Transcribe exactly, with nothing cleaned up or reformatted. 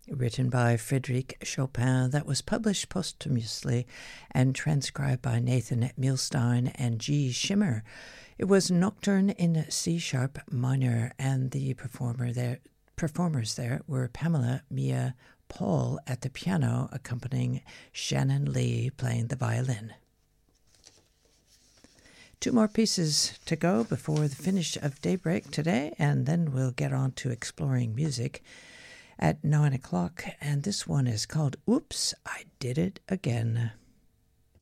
written by Frédéric Chopin, that was published posthumously and transcribed by Nathan Milstein and G. Schimmer. It was Nocturne in C-sharp minor, and the performer there, performers there were Pamela Mia Paul at the piano, accompanying Shannon Lee playing the violin. Two more pieces to go before the finish of Daybreak today, and then we'll get on to exploring music at nine o'clock, and this one is called Oops, I Did It Again.